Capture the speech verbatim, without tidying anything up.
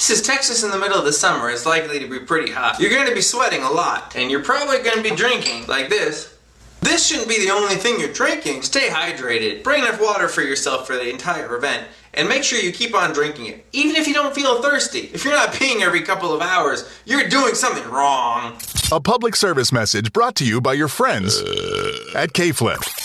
This is Texas in the middle of the summer. It's likely to be pretty hot. You're going to be sweating a lot, and you're probably going to be drinking like this. This shouldn't be the only thing you're drinking. Stay hydrated. Bring enough water for yourself for the entire event. And make sure you keep on drinking it, even if you don't feel thirsty. If you're not peeing every couple of hours, you're doing something wrong. A public service message brought to you by your friends at K-Flip.